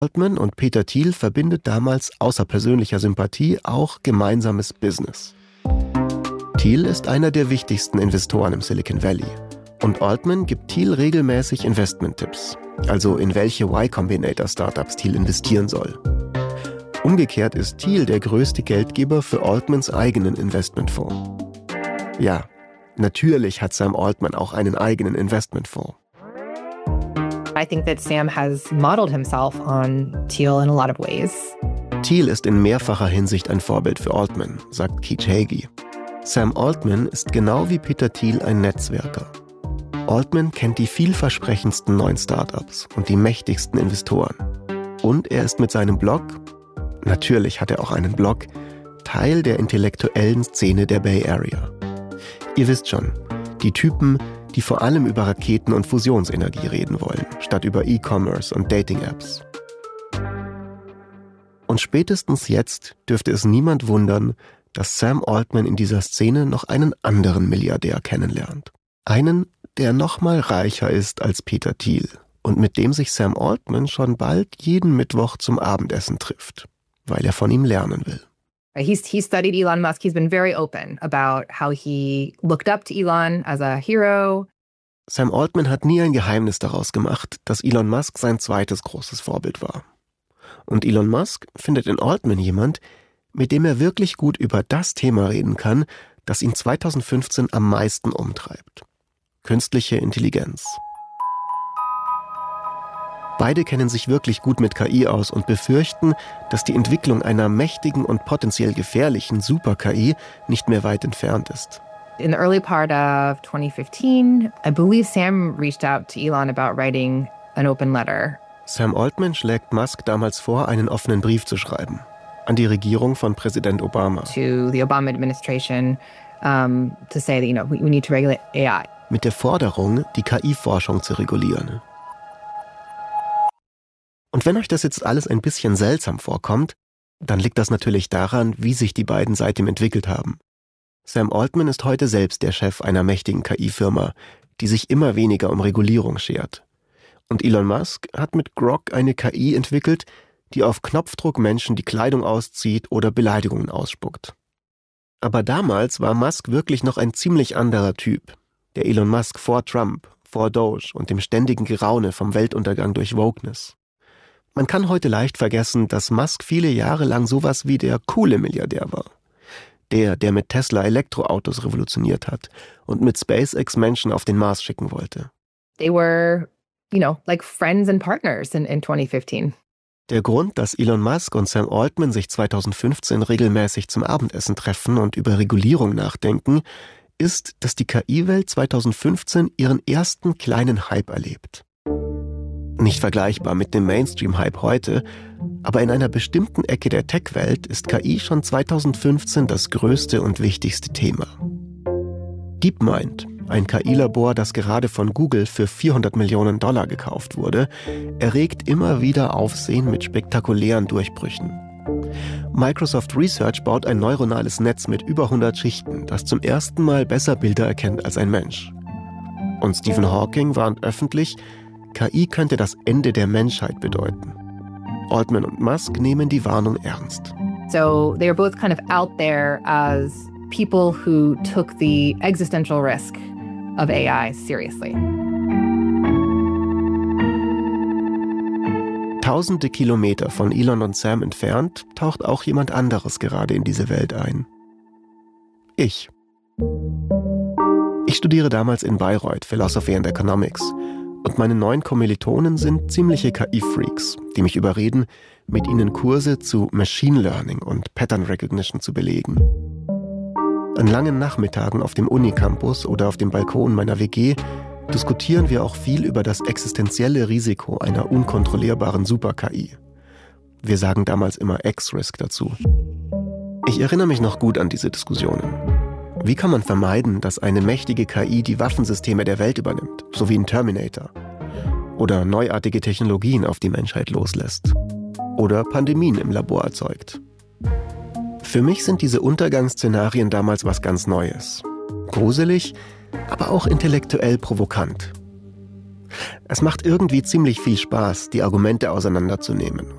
Altman und Peter Thiel verbindet damals außer persönlicher Sympathie auch gemeinsames Business. Thiel ist einer der wichtigsten Investoren im Silicon Valley. Und Altman gibt Thiel regelmäßig Investment-Tipps, also in welche Y-Combinator-Startups Thiel investieren soll. Umgekehrt ist Thiel der größte Geldgeber für Altmans eigenen Investmentfonds. Ja, natürlich hat Sam Altman auch einen eigenen Investmentfonds. I think that Sam has modeled himself on Thiel in a lot of ways. Thiel ist in mehrfacher Hinsicht ein Vorbild für Altman, sagt Keith Hagey. Sam Altman ist genau wie Peter Thiel ein Netzwerker. Altman kennt die vielversprechendsten neuen Startups und die mächtigsten Investoren. Und er ist mit seinem Blog, natürlich hat er auch einen Blog, Teil der intellektuellen Szene der Bay Area. Ihr wisst schon, die Typen, die vor allem über Raketen und Fusionsenergie reden wollen, statt über E-Commerce und Dating-Apps. Und spätestens jetzt dürfte es niemand wundern, dass Sam Altman in dieser Szene noch einen anderen Milliardär kennenlernt. Einen, der noch mal reicher ist als Peter Thiel und mit dem sich Sam Altman schon bald jeden Mittwoch zum Abendessen trifft, weil er von ihm lernen will. He studied Elon Musk. He's been very open about how he looked up to Elon as a hero. Sam Altman hat nie ein Geheimnis daraus gemacht, dass Elon Musk sein zweites großes Vorbild war. Und Elon Musk findet in Altman jemand, mit dem er wirklich gut über das Thema reden kann, das ihn 2015 am meisten umtreibt. Künstliche Intelligenz. Beide kennen sich wirklich gut mit KI aus und befürchten, dass die Entwicklung einer mächtigen und potenziell gefährlichen Super-KI nicht mehr weit entfernt ist. In the early part of 2015, I believe Sam reached out to Elon about writing an open letter. Sam Altman schlägt Musk damals vor, einen offenen Brief zu schreiben. An die Regierung von Präsident Obama. To the Obama administration, to say that, we need to regulate AI. Mit der Forderung, die KI-Forschung zu regulieren. Und wenn euch das jetzt alles ein bisschen seltsam vorkommt, dann liegt das natürlich daran, wie sich die beiden seitdem entwickelt haben. Sam Altman ist heute selbst der Chef einer mächtigen KI-Firma, die sich immer weniger um Regulierung schert. Und Elon Musk hat mit Grok eine KI entwickelt, die auf Knopfdruck Menschen die Kleidung auszieht oder Beleidigungen ausspuckt. Aber damals war Musk wirklich noch ein ziemlich anderer Typ. Der Elon Musk vor Trump, vor Doge und dem ständigen Geraune vom Weltuntergang durch Wokeness. Man kann heute leicht vergessen, dass Musk viele Jahre lang sowas wie der coole Milliardär war. Der mit Tesla Elektroautos revolutioniert hat und mit SpaceX Menschen auf den Mars schicken wollte. They were, like friends and partners in 2015. Der Grund, dass Elon Musk und Sam Altman sich 2015 regelmäßig zum Abendessen treffen und über Regulierung nachdenken, ist, dass die KI-Welt 2015 ihren ersten kleinen Hype erlebt. Nicht vergleichbar mit dem Mainstream-Hype heute, aber in einer bestimmten Ecke der Tech-Welt ist KI schon 2015 das größte und wichtigste Thema. DeepMind, ein KI-Labor, das gerade von Google für $400 Millionen gekauft wurde, erregt immer wieder Aufsehen mit spektakulären Durchbrüchen. Microsoft Research baut ein neuronales Netz mit über 100 Schichten, das zum ersten Mal besser Bilder erkennt als ein Mensch. Und Stephen Hawking warnt öffentlich, KI könnte das Ende der Menschheit bedeuten. Altman und Musk nehmen die Warnung ernst. So they are both kind of out there as people who took the existential risk of AI seriously. Tausende Kilometer von Elon und Sam entfernt taucht auch jemand anderes gerade in diese Welt ein. Ich. Ich studiere damals in Bayreuth Philosophy and Economics und meine 9 Kommilitonen sind ziemliche KI-Freaks, die mich überreden, mit ihnen Kurse zu Machine Learning und Pattern Recognition zu belegen. An langen Nachmittagen auf dem Unicampus oder auf dem Balkon meiner WG diskutieren wir auch viel über das existenzielle Risiko einer unkontrollierbaren Super-KI. Wir sagen damals immer X-Risk dazu. Ich erinnere mich noch gut an diese Diskussionen. Wie kann man vermeiden, dass eine mächtige KI die Waffensysteme der Welt übernimmt, so wie ein Terminator? Oder neuartige Technologien auf die Menschheit loslässt? Oder Pandemien im Labor erzeugt? Für mich sind diese Untergangsszenarien damals was ganz Neues. Gruselig, aber auch intellektuell provokant. Es macht irgendwie ziemlich viel Spaß, die Argumente auseinanderzunehmen